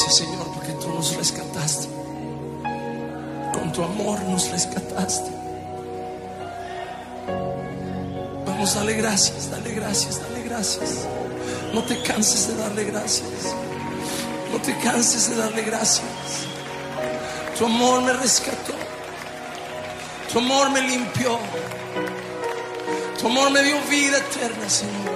Gracias, Señor, porque tú nos rescataste. Con tu amor nos rescataste. Vamos, dale gracias, dale gracias, dale gracias. No te canses de darle gracias. No te canses de darle gracias. Tu amor me rescató. Tu amor me limpió. Tu amor me dio vida eterna, Señor.